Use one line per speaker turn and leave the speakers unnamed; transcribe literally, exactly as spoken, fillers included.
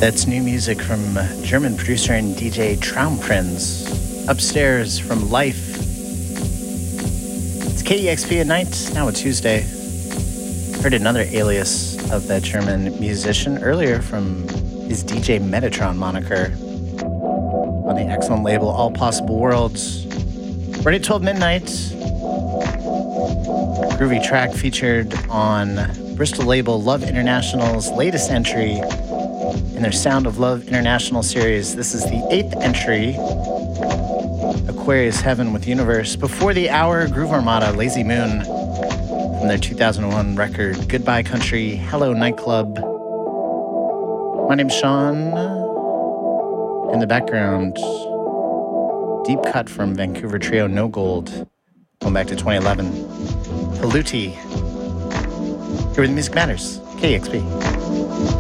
That's new music from German producer and D J Traumprinz. Upstairs from Life. It's K E X P at night, now a Tuesday. Heard another alias of that German musician earlier from his D J Metatron moniker on the excellent label All Possible Worlds. Right at twelve midnight. Groovy track featured on Bristol label Love International's latest entry in their Sound of Love International series. This is the eighth entry, Aquarius Heaven with Universe. Before the hour, Groove Armada, Lazy Moon, from their two thousand one record, Goodbye Country, Hello Nightclub. My name's Sean. In the background, deep cut from Vancouver trio No Gold, going back to twenty eleven. Paluti, here with Music Matters, K E X P.